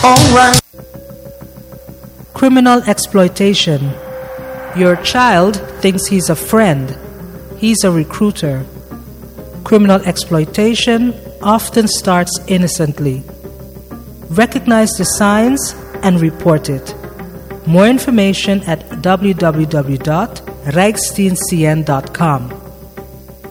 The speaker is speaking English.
alright. Criminal exploitation. Your child thinks he's a friend. He's a recruiter. Criminal exploitation often starts innocently. Recognize the signs and report it. More information at www.rijksdienstcn.com.